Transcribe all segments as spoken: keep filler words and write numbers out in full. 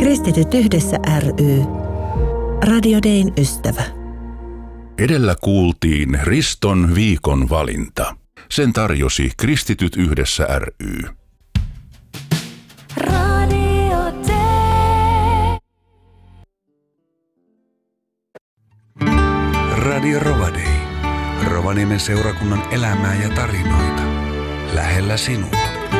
Kristityt yhdessä ry. Radio Dayn ystävä. Edellä kuultiin Riston viikon valinta. Sen tarjosi Kristityt yhdessä ry. Radio Day. Radio Rovadei. Rovaniemen seurakunnan elämää ja tarinoita. Lähellä sinua.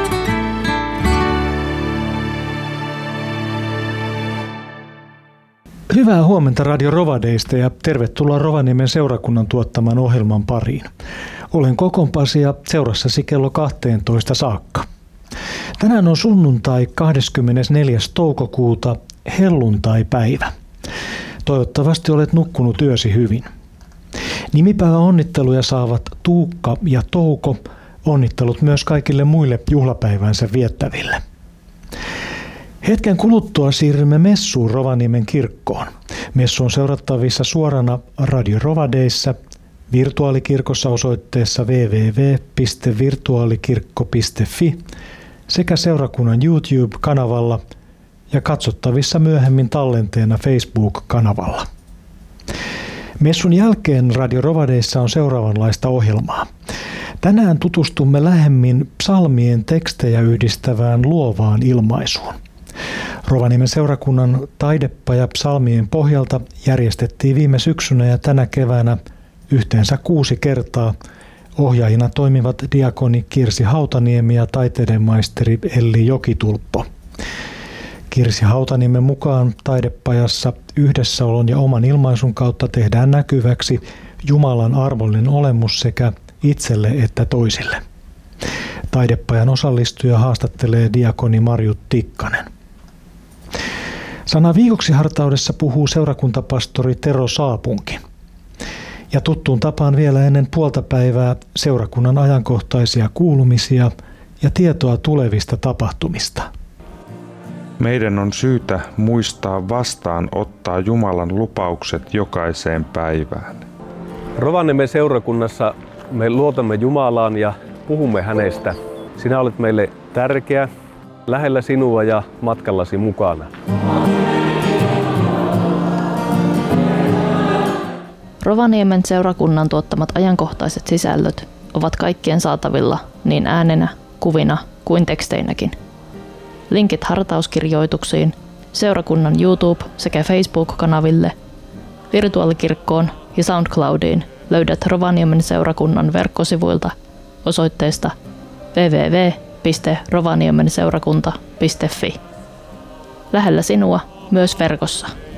Hyvää huomenta Radio Rovadeista ja tervetuloa Rovaniemen seurakunnan tuottaman ohjelman pariin. Olen Kokonpasi ja seurassasi kello kaksitoista saakka. Tänään on sunnuntai kahdeskymmenesneljäs toukokuuta, helluntaipäivä. Toivottavasti olet nukkunut yösi hyvin. Nimipäivän onnitteluja saavat Tuukka ja Touko. Onnittelut myös kaikille muille juhlapäivänsä viettäville. Hetken kuluttua siirrymme messuun Rovaniemen kirkkoon. Messu on seurattavissa suorana Radio Rovadeissa, virtuaalikirkossa osoitteessa double-u double-u double-u piste virtuaalikirkko piste fi sekä seurakunnan YouTube-kanavalla ja katsottavissa myöhemmin tallenteena Facebook-kanavalla. Messun jälkeen Radio Rovadeissa on seuraavanlaista ohjelmaa. Tänään tutustumme lähemmin psalmien tekstejä yhdistävään luovaan ilmaisuun. Rovaniemen seurakunnan taidepaja psalmien pohjalta järjestettiin viime syksynä ja tänä keväänä yhteensä kuusi kertaa. Ohjaajina toimivat diakoni Kirsi Hautaniemi ja taiteidenmaisteri Elli Jokitulppo. Kirsi Hautaniemen mukaan taidepajassa yhdessäolon ja oman ilmaisun kautta tehdään näkyväksi Jumalan armollinen olemus sekä itselle että toisille. Taidepajan osallistuja haastattelee diakoni Marjut Tikkanen. Sana viikoksi hartaudessa puhuu seurakuntapastori Tero Saapunki. Ja tuttuun tapaan vielä ennen puolta päivää seurakunnan ajankohtaisia kuulumisia ja tietoa tulevista tapahtumista. Meidän on syytä muistaa vastaanottaa Jumalan lupaukset jokaiseen päivään. Rovaniemen seurakunnassa me luotamme Jumalaan ja puhumme hänestä. Sinä olet meille tärkeä, lähellä sinua ja matkallasi mukana. Rovaniemen seurakunnan tuottamat ajankohtaiset sisällöt ovat kaikkien saatavilla niin äänenä, kuvina kuin teksteinäkin. Linkit hartauskirjoituksiin, seurakunnan YouTube- sekä Facebook-kanaville, virtuaalikirkkoon ja SoundCloudiin löydät Rovaniemen seurakunnan verkkosivuilta osoitteesta double-u double-u double-u piste rovaniemenseurakunta piste fi. Lähellä sinua myös verkossa.